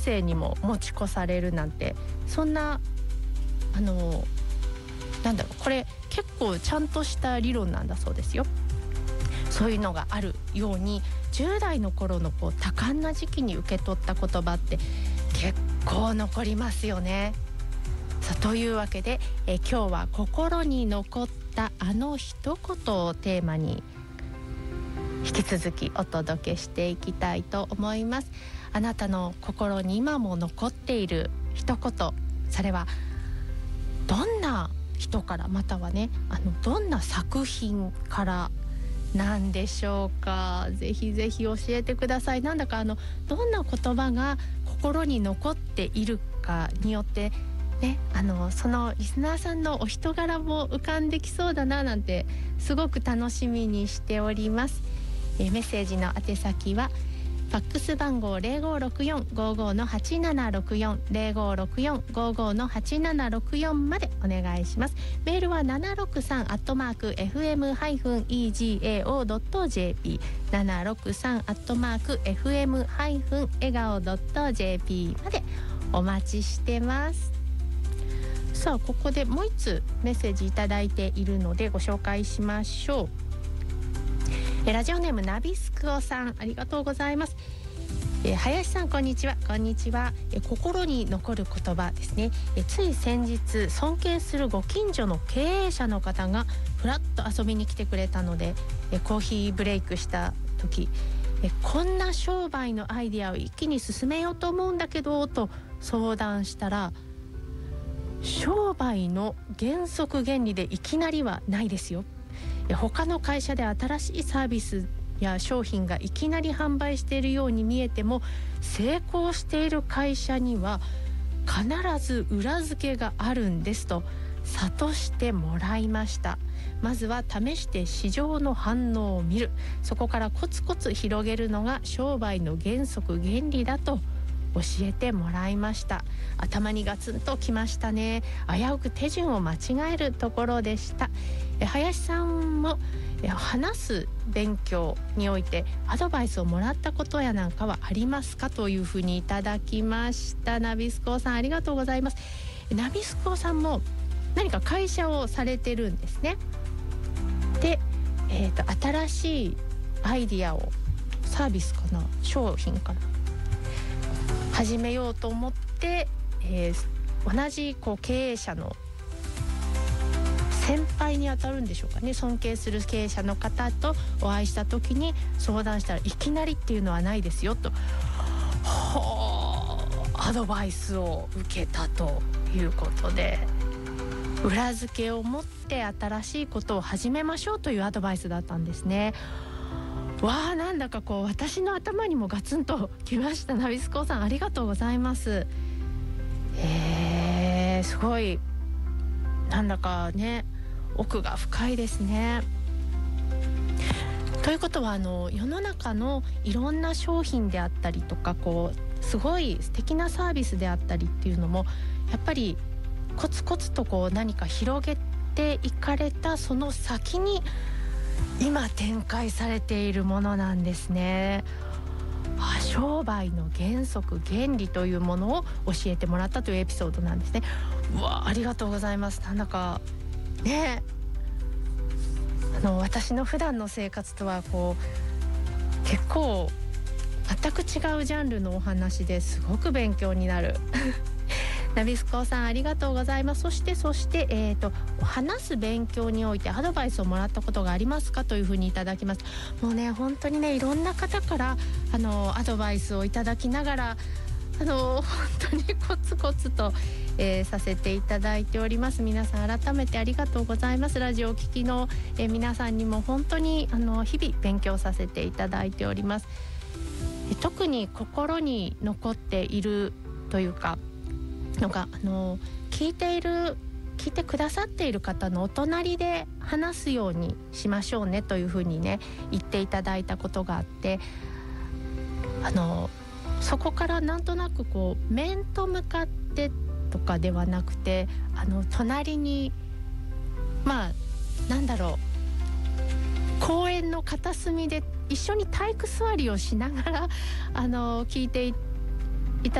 世にも持ち越されるなんて、そんなこれ結構ちゃんとした理論なんだそうですよ。そういうのがあるように、10代の頃の多感な時期に受け取った言葉って結構残りますよね。さあ、というわけで今日は心に残ったあの一言をテーマに引き続きお届けしていきたいと思います。あなたの心に今も残っている一言、それはどんな人から、またはねどんな作品からなんでしょうか。ぜひぜひ教えてください。なんだかどんな言葉が心に残っているかによってね、そのリスナーさんのお人柄も浮かんできそうだななんてすごく楽しみにしております。メッセージの宛先はファックス番号 056455-8764 056455-8764 までお願いします。メールは 763@fm-egao.jp 763@fm-egao.jp までお待ちしてます。さあ、ここでもう一つメッセージいただいているのでご紹介しましょう。ラジオネームナビスクオさん、ありがとうございます。林さん、こんにちは。こんにちは。心に残る言葉ですね。つい先日、尊敬するご近所の経営者の方がふらっと遊びに来てくれたので、コーヒーブレイクした時、こんな商売のアイディアを一気に進めようと思うんだけどと相談したら、商売の原則原理でいきなりはないですよ。他の会社で新しいサービスや商品がいきなり販売しているように見えても、成功している会社には必ず裏付けがあるんですと諭してもらいました。まずは試して市場の反応を見る、そこからコツコツ広げるのが商売の原則原理だと教えてもらいました。頭にガツンときましたね。危うく手順を間違えるところでした。林さんも話す勉強においてアドバイスをもらったことやなんかはありますか、というふうにいただきました。ナビスコさん、ありがとうございます。ナビスコさんも何か会社をされてるんですね。で、新しいアイディアを、サービスかな、商品かな、始めようと思って、同じ経営者の先輩にあたるんでしょうかね、尊敬する経営者の方とお会いした時に相談したら、いきなりっていうのはないですよとアドバイスを受けたということで、裏付けを持って新しいことを始めましょうというアドバイスだったんですね。わあ、なんだか私の頭にもガツンときました。ナビスコさん、ありがとうございます。すごい、なんだかね、奥が深いですね。ということは世の中のいろんな商品であったりとか、すごい素敵なサービスであったりっていうのも、やっぱりコツコツと何か広げていかれたその先に今展開されているものなんですね。商売の原則原理というものを教えてもらったというエピソードなんですね。うわ、ありがとうございます。なんだかね、私の普段の生活とは結構全く違うジャンルのお話ですごく勉強になるナビスコさん、ありがとうございます。そして話す勉強においてアドバイスをもらったことがありますか、というふうにいただきます。もうね、本当にね、いろんな方からアドバイスをいただきながら本当にコツコツと、させていただいております。皆さん改めてありがとうございます。ラジオを聴きの、皆さんにも本当に日々勉強させていただいております。特に心に残っているというかのが聞いてくださっている方のお隣で話すようにしましょうねというふうにね言っていただいたことがあって、そこからなんとなく面と向かってとかではなくて、隣に公園の片隅で一緒に体育座りをしながら聞いてい